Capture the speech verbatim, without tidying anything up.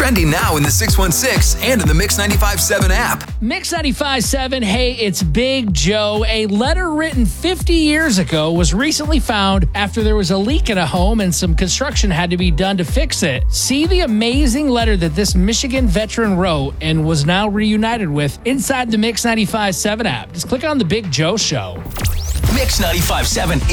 Trending now in the six one six and in the Mix ninety-five point seven app. Mix ninety-five point seven, hey, it's Big Joe. A letter written fifty years ago was recently found after there was a leak in a home and some construction had to be done to fix it. See the amazing letter that this Michigan veteran wrote and was now reunited with inside the Mix ninety-five point seven app. Just click on the Big Joe Show. Mix ninety-five point seven